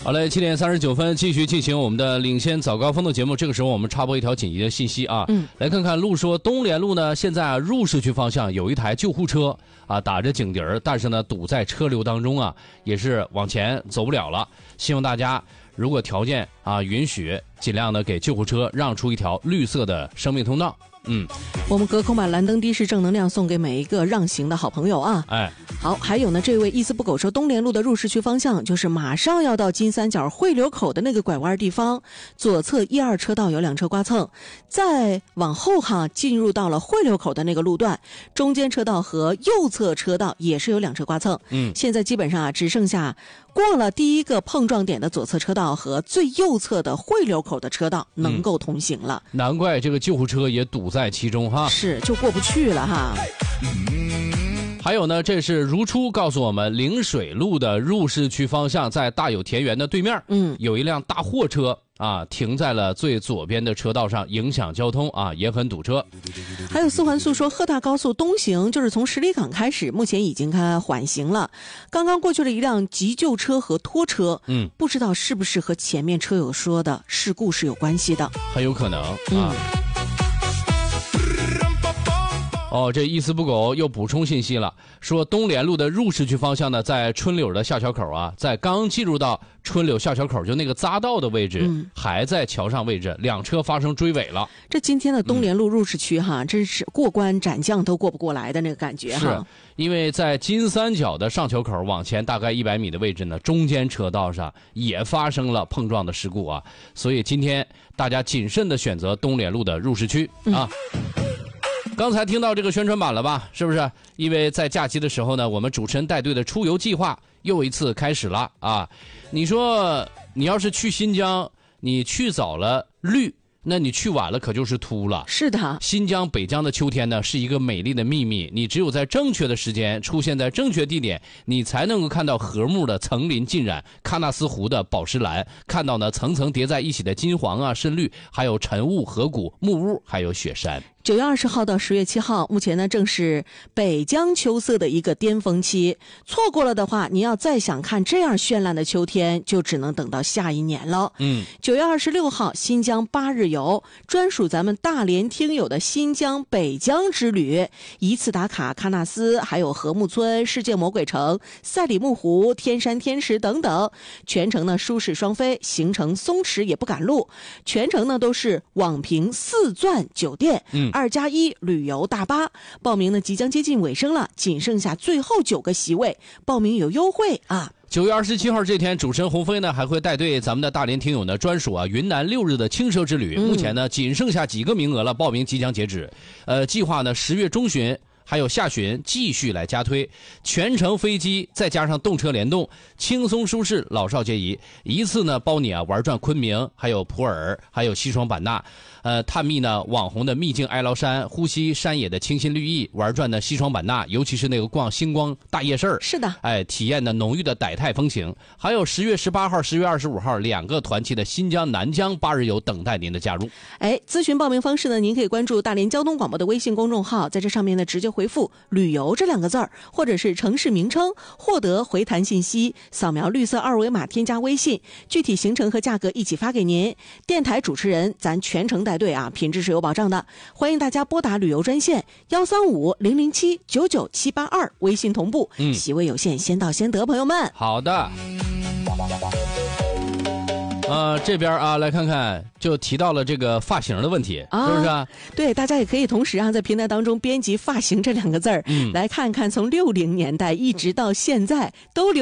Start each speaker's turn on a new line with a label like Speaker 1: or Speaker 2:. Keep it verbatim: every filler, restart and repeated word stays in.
Speaker 1: 好嘞，七点三十九分，继续进行我们的领先早高峰的节目。这个时候，我们插播一条紧急的信息啊，
Speaker 2: 嗯，
Speaker 1: 来看看路说东联路呢，现在啊入市区方向有一台救护车啊打着警笛儿，但是呢堵在车流当中啊，也是往前走不了了。希望大家如果条件啊允许，尽量的给救护车让出一条绿色的生命通道。嗯，
Speaker 2: 我们隔空把蓝灯的士正能量送给每一个让行的好朋友啊！
Speaker 1: 哎，
Speaker 2: 好，还有呢，这位一丝不苟说，东联路的入市区方向就是马上要到金三角汇流口的那个拐弯地方，左侧一二车道有两车刮蹭，再往后哈进入到了汇流口的那个路段，中间车道和右侧车道也是有两车刮蹭。
Speaker 1: 嗯，
Speaker 2: 现在基本上啊只剩下过了第一个碰撞点的左侧车道和最右侧的汇流口的车道能够通行了。
Speaker 1: 嗯、难怪这个救护车也堵在其中哈，
Speaker 2: 是就过不去了哈。
Speaker 1: 还有呢，这是如初告诉我们，陵水路的入市区方向，在大有田园的对面，
Speaker 2: 嗯，
Speaker 1: 有一辆大货车啊停在了最左边的车道上，影响交通啊，也很堵车。
Speaker 2: 还有四环速说，鹤大高速东行就是从十里港开始，目前已经开缓行了。刚刚过去了一辆急救车和拖车，
Speaker 1: 嗯，
Speaker 2: 不知道是不是和前面车友说的事故是有关系的，
Speaker 1: 很有可能啊。
Speaker 2: 嗯
Speaker 1: 哦，这一丝不苟又补充信息了，说东联路的入市区方向呢，在春柳的下桥口啊，在刚进入到春柳下桥口就那个匝道的位置，
Speaker 2: 嗯，
Speaker 1: 还在桥上位置，两车发生追尾了。
Speaker 2: 这今天的东联路入市区哈，嗯、真是过关斩将都过不过来的那个感觉哈。
Speaker 1: 是因为在金三角的上桥口往前大概一百米的位置呢，中间车道上也发生了碰撞的事故啊，所以今天大家谨慎的选择东联路的入市区啊。嗯，刚才听到这个宣传版了吧？是不是？因为在假期的时候呢，我们主持人带队的出游计划又一次开始了啊！你说你要是去新疆，你去早了绿，那你去晚了可就是秃了。
Speaker 2: 是的，
Speaker 1: 新疆北疆的秋天呢，是一个美丽的秘密。你只有在正确的时间出现在正确地点，你才能够看到禾木的层林尽染，喀纳斯湖的宝石蓝，看到呢层层叠在一起的金黄啊、深绿，还有晨雾、河谷、木屋，还有雪山。
Speaker 2: 九月二十号到十月七号，目前呢正是北疆秋色的一个巅峰期。错过了的话，你要再想看这样绚烂的秋天，就只能等到下一年了。
Speaker 1: 嗯，
Speaker 2: 九月二十六号，新疆八日游，专属咱们大连听友的新疆北疆之旅，一次打卡喀纳斯，还有禾木村、世界魔鬼城、赛里木湖、天山天池等等。全程呢舒适双飞，行程松弛也不赶路，全程呢都是网评四钻酒店。
Speaker 1: 嗯。
Speaker 2: 二加一旅游大巴报名呢，即将接近尾声了，仅剩下最后九个席位，报名有优惠啊！
Speaker 1: 九月二十七号这天，主持人鸿飞呢还会带队咱们的大连听友呢专属啊云南六日的轻奢之旅，
Speaker 2: 嗯、
Speaker 1: 目前呢仅剩下几个名额了，报名即将截止。呃，计划呢十月中旬还有下旬继续来加推，全程飞机再加上动车联动，轻松舒适，老少皆宜，一次呢包你啊玩转昆明，还有普洱，还有西双版纳。呃，探秘呢网红的秘境哀牢山，呼吸山野的清新绿意，玩转的西双版纳，尤其是那个逛星光大夜市。
Speaker 2: 是的，
Speaker 1: 哎，体验的浓郁的傣泰风情。还有十月十八号、十月二十五号两个团期的新疆南疆八日游等待您的加入。
Speaker 2: 哎，咨询报名方式呢，您可以关注大连交通广播的微信公众号，在这上面呢直接回复旅游这两个字儿，或者是城市名称，获得回弹信息，扫描绿色二维码添加微信，具体行程和价格一起发给您。电台主持人咱全程带队啊，品质是有保障的。欢迎大家拨打旅游专线幺三五零零七九九七八二，微信同步。
Speaker 1: 嗯，
Speaker 2: 席位有限，先到先得，朋友们。
Speaker 1: 好的。呃，这边啊，来看看，就提到了这个发型的问题，啊、是不是啊？
Speaker 2: 对，大家也可以同时啊，在平台当中编辑“发型”这两个字儿，
Speaker 1: 嗯，
Speaker 2: 来看看从六零年代一直到现在都留。